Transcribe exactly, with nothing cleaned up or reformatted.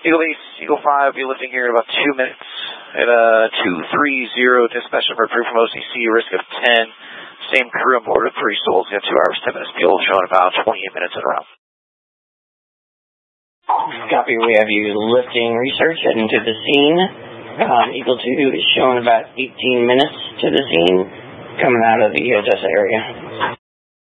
Eagle Base, Eagle five, be lifting here in about two minutes at uh, two three zero, dispatch number approved from O C C, risk of ten. Same crew on board with three souls, got two hours, ten minutes fuel, showing about twenty-eight minutes in a row. Copy, we have you lifting research heading to the scene. Um, Eagle two is showing about eighteen minutes to the scene, coming out of the Odessa area.